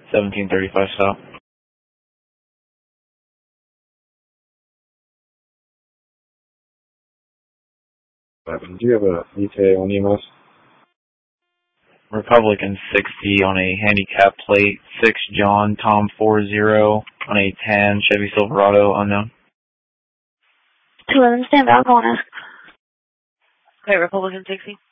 1735 stop. Do you have a ETA on EMS? Republican 60 on a handicap plate, 6 John Tom 40 on a 10 Chevy Silverado unknown. 211 stand by, I'm calling us. Okay, Republican 60.